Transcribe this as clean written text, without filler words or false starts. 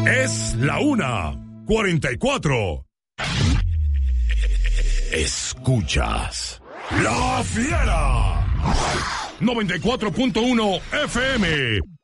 Es la 1:44. Escuchas La Fiera 94.1 FM